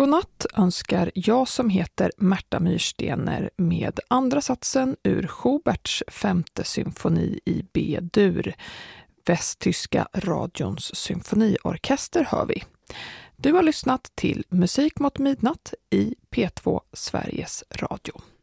Godnatt önskar jag som heter Märta Myrstener med andra satsen ur Schuberts 5:e symfoni i B-dur. Västtyska radions symfoniorkester hör vi. Du har lyssnat till Musik mot midnatt i P2 Sveriges Radio.